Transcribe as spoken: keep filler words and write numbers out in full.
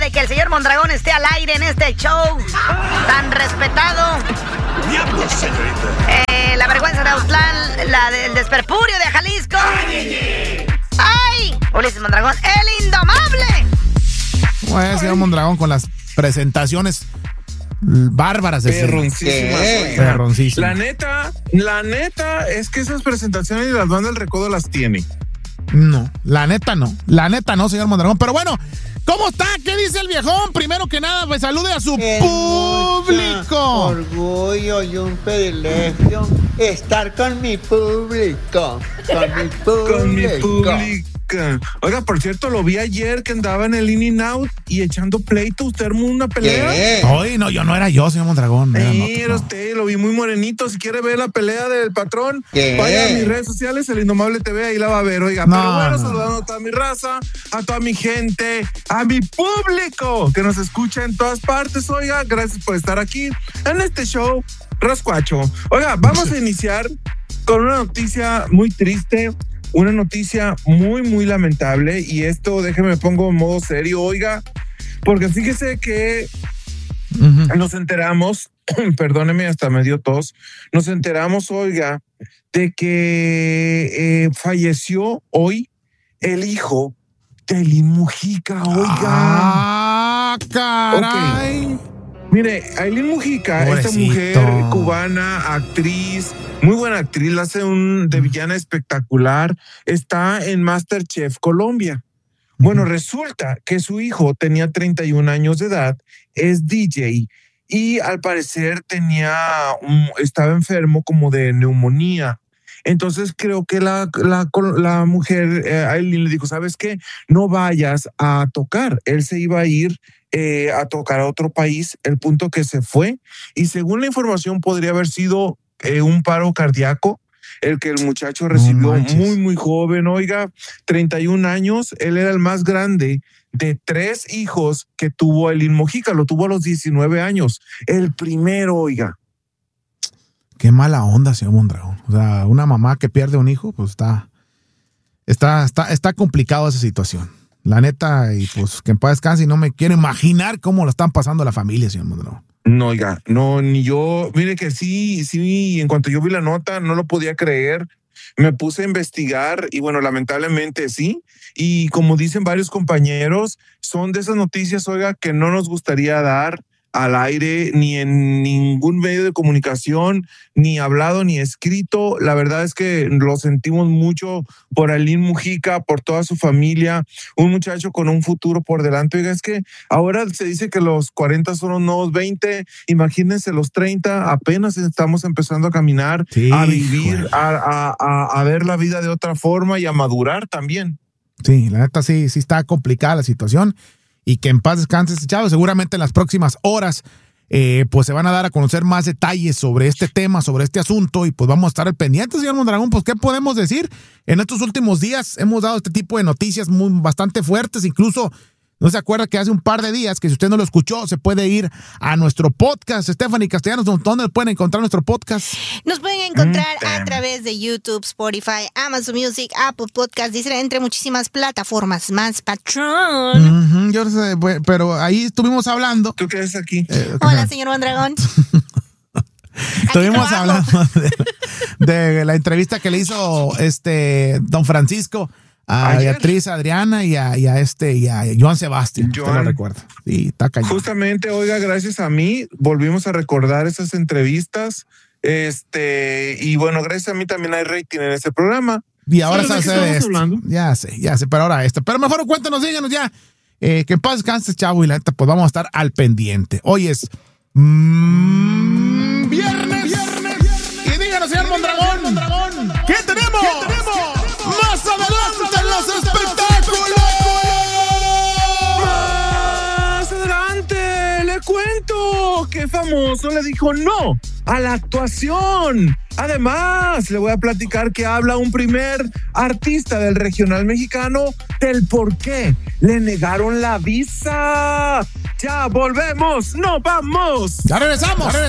de que el señor Mondragón esté al aire en este show tan respetado. ¡Diablos, señorita! Eh, la vergüenza de Autlán, la del desperpurio de Jalisco. ¡Ay! ¡Ay! Ulises Mondragón, el indomable. Bueno, señor Mondragón con las presentaciones bárbaras de Perroncísimas. Perroncísimas. La neta, la neta es que esas presentaciones de las bandas del recodo las tiene. No, la neta no. La neta no, señor Mondragón. Pero bueno, ¿cómo está? ¿Qué dice el viejón? Primero que nada, pues salude a su Es público. Orgullo y un privilegio estar con mi público. Con mi público. Con mi público. Oiga, por cierto, lo vi ayer que andaba en el In and Out y echando pleito. ¿Usted armó una pelea? ¿Qué? Oye, no, yo no era yo, señor Mondragón. Era, no, Era no. usted, lo vi muy morenito. Si quiere ver la pelea del patrón, ¿Qué? vaya a mis redes sociales, el Indomable T V, ahí la va a ver. Oiga, No, pero bueno, no. saludando a toda mi raza, a toda mi gente, a mi público que nos escucha en todas partes. Oiga, gracias por estar aquí en este show rascuacho. Oiga, vamos a iniciar con una noticia muy triste. Una noticia muy, muy lamentable, y esto, déjeme pongo en modo serio, oiga, porque fíjese que Uh-huh. nos enteramos, perdóneme, hasta me dio tos, nos enteramos, oiga, de que eh, falleció hoy el hijo de Ailín Mujica, oiga. Ah, caray. Ok. Mire, Ailín Mujica, esta Pobrecito. mujer cubana, actriz, muy buena actriz, la hace un de villana espectacular, está en MasterChef Colombia. Bueno, resulta que su hijo tenía treinta y un años de edad, es D J y al parecer tenía un, estaba enfermo como de neumonía. Entonces creo que la, la, la mujer, eh, Ailín, le dijo, ¿sabes qué? No vayas a tocar. Él se iba a ir eh, a tocar a otro país, el punto que se fue. Y según la información podría haber sido eh, un paro cardíaco, el que el muchacho recibió manches. muy, muy joven, oiga, treinta y un años. Él era el más grande de tres hijos que tuvo Ailín Mujica, lo tuvo a los diecinueve años. El primero, oiga. Qué mala onda, señor Mondragón. O sea, una mamá que pierde un hijo, pues está, está, está, está complicado esa situación. La neta, y pues que en paz descanse, y no me quiero imaginar cómo lo están pasando la familia, señor Mondragón. No, oiga, no, ni yo, mire que sí, sí, en cuanto yo vi la nota, no lo podía creer. Me puse a investigar y bueno, lamentablemente sí. Y como dicen varios compañeros, son de esas noticias, oiga, que no nos gustaría dar al aire, ni en ningún medio de comunicación, ni hablado, ni escrito. La verdad es que lo sentimos mucho por Ailín Mujica, por toda su familia, un muchacho con un futuro por delante. Oiga, es que ahora se dice que los cuarenta son los nuevos veinte, imagínense los treinta, apenas estamos empezando a caminar, Sí, a vivir, güey. a, a, a, a ver la vida de otra forma y a madurar también. Sí, la neta sí, sí está complicada la situación. Y que en paz descanse ese chavo. Seguramente en las próximas horas eh, pues se van a dar a conocer más detalles sobre este tema, sobre este asunto, y pues vamos a estar al pendiente, señor Mondragón. Pues, ¿qué podemos decir? En estos últimos días hemos dado este tipo de noticias muy, bastante fuertes. Incluso, ¿no se acuerda que hace un par de días, que si usted no lo escuchó, se puede ir a nuestro podcast? Stephanie Castellanos, ¿dónde pueden encontrar nuestro podcast? Nos pueden encontrar Mm, a través de YouTube, Spotify, Amazon Music, Apple Podcast, dice, entre muchísimas plataformas más, patrón. Uh-huh, yo sé, pero ahí estuvimos hablando. ¿Tú qué haces aquí? Eh, Hola, señor Mondragón. Estuvimos trabajo. hablando de, de la entrevista que le hizo este don Francisco a Ayer. Beatriz Adriana y a, y a este y a Joan Sebastián. Usted Joan. lo recuerda. Sí, está cañón. Justamente, oiga, gracias a mí volvimos a recordar esas entrevistas. Este, y bueno, gracias a mí también hay rating en ese programa. Y ahora ¿Pero de se qué hace de estamos esto. hablando? Ya sé, ya sé, pero ahora esto. Pero mejor cuéntanos, díganos ya. Eh, que en paz descanse, chavo, y la neta, pues vamos a estar al pendiente. Hoy es mmm, viernes, viernes, viernes. Y díganos, señor Mondragón, Mondragón, ¿qué tenemos? ¿Qué tenemos? Más adelante en los espectáculos. Más adelante le cuento que famoso le dijo no a la actuación. Además, le voy a platicar que habla un primer artista del regional mexicano del por qué le negaron la visa. Ya volvemos, no vamos. Ya regresamos. Ya regresamos.